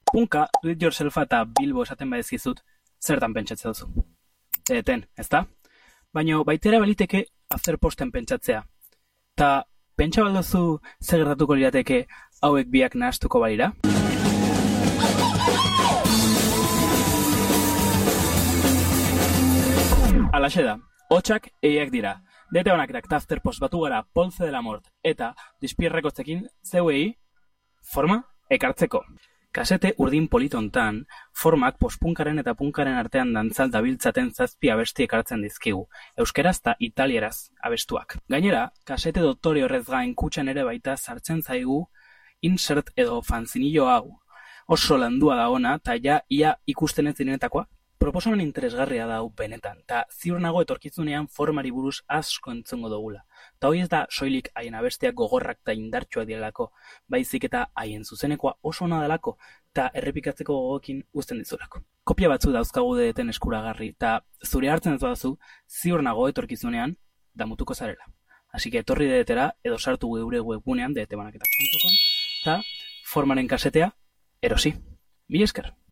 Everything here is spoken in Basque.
Punka, do it yourselfa eta Bilbo esaten badizkizut, zertan pentsatzen duzu. Eten, ezta? Baina baitera baliteke afterposten pentsatzea. Ta pentsa balduzu zer gertatuko lirateke hauek biak nahastuko balira? Alaxe da, hotxak eiak dira. Dete honaketak eta afterpost batu gara Polze de la Mort eta Dispierrekotzekin zeuei forma ekartzeko. Kasete urdin politontan, formak postpunkaren eta punkaren artean dantzal dabiltzaten 7 abesti ekartzen dizkigu, euskeraz eta italieraz abestuak. Gainera, kasete doktore horrez gain kutxan ere baita sartzen zaigu insert edo fanzinillo hau. Oso landua da ona, eta ja ia ikusten ez direnetakoa. Proposamen interesgarria da hau benetan, eta ziur nago etorkizunean formari buruz asko entzungo dugula. Ta hoi ez da soilik haien abestiak gogorrak eta indartsuak direlako, baizik eta haien zuzenekoa oso ona delako, eta errepikatzeko gogoekin uzten dizulako. Kopia batzu dauzkagu dedeten eskuragarri, eta zure hartzen ez badazu, ziur nago etorkizunean damutuko zarela. Así que etorri dedetera edo sartu geure webgunean dedetebanaketak.com eta formaren kasetea erosi. Mila esker!